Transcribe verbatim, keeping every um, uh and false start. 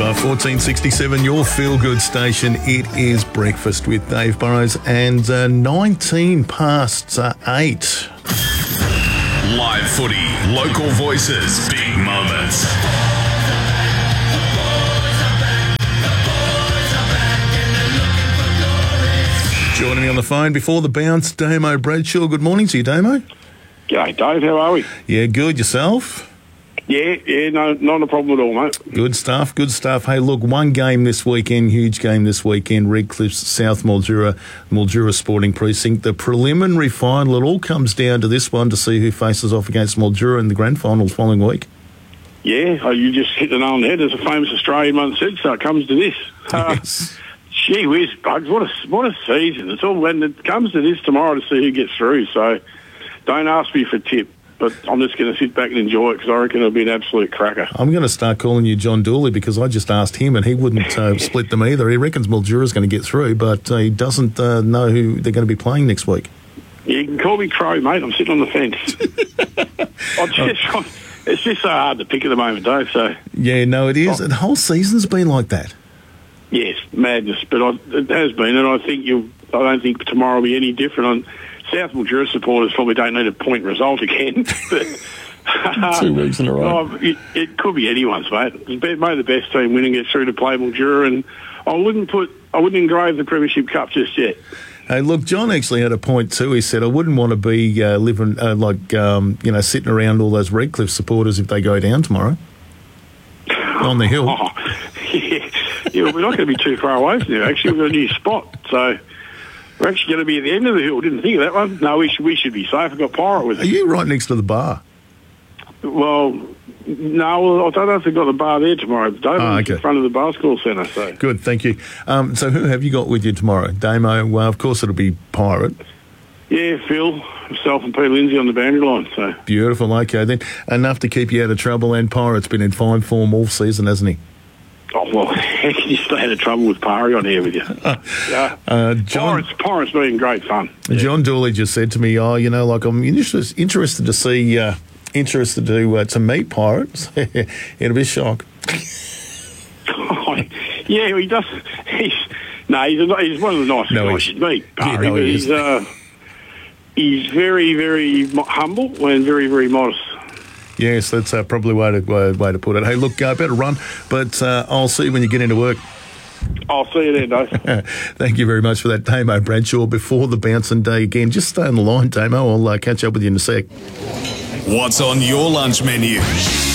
Uh, fourteen sixty-seven, your feel-good station. It is Breakfast with Dave Burrows, and uh, nineteen past uh, eight. Live footy, local voices, big moments. Joining me on the phone before the bounce, Damo Bradshaw. Good morning to you, Damo. G'day, Dave. How are we? Yeah, good. Yourself? Yeah, yeah, no, not a problem at all, mate. Good stuff, good stuff. Hey, look, one game this weekend, huge game this weekend, Redcliffe, South Mildura, Mildura Sporting Precinct. The preliminary final, it all comes down to this one to see who faces off against Mildura in the grand final following week. Yeah, oh, you just hit the nail on the head, as a famous Australian once said, so it comes to this. Yes. Uh, gee whiz, bugs, what a, what a season. It's all when it comes to this tomorrow to see who gets through, so don't ask me for a tip. But I'm just going to sit back and enjoy it because I reckon it'll be an absolute cracker. I'm going to start calling you John Dooley because I just asked him and he wouldn't uh, split them either. He reckons Mildura's going to get through, but uh, he doesn't uh, know who they're going to be playing next week. Yeah, you can call me Crow, mate. I'm sitting on the fence. I just, it's just so hard to pick at the moment, Dave. So yeah, no, it is. Oh. The whole season's been like that. Yes, madness, but I, it has been, and I think you. I don't think tomorrow will be any different. On South Mildura supporters probably don't need a point result again. But two weeks in a row. Oh, it, it could be anyone's, mate. May the best team win and get through to play Mildura, and I wouldn't put, I wouldn't engrave the Premiership Cup just yet. Hey, look, John actually had a point too. He said, I wouldn't want to be uh, living uh, like um, you know sitting around all those Redcliffe supporters if they go down tomorrow on the hill. Oh, yeah. Yeah, we're not going to be too far away from there. Actually, we've got a new spot, so we're actually going to be at the end of the hill. Didn't think of that one. No, we should we should be safe. We've got Pirate with us. Are you right next to the bar? Well, no, I don't know if they've got the bar there tomorrow. Dave, oh, okay. In front of the basketball centre. So good, thank you. Um, so who have you got with you tomorrow? Damo, well, of course it'll be Pirate. Yeah, Phil, myself and Peter Lindsay on the boundary line. So beautiful, okay then. Enough to keep you out of trouble, and Pirate's been in fine form all season, hasn't he? Oh, well, how can you stay out of trouble with Parry on here with you? Yeah. Uh, John, Pirates, Pirates been great fun. John yeah. Dooley just said to me, oh, you know, like I'm interested, interested to see, uh, interested to uh, to meet Pirates. It'll be a shock. Oh, yeah, he does. He's, no, he's, a, he's one of the nicest no, guys you'd meet, Parry. Yeah, no, he he's, uh, he's very, very humble and very, very modest. Yes, that's uh, probably way to way, way to put it. Hey, look, uh, better run, but uh, I'll see you when you get into work. I'll see you then, Dave. Thank you very much for that, Damo Bradshaw. Before the bouncing day again, just stay on the line, Damo. I'll uh, catch up with you in a sec. What's on your lunch menu?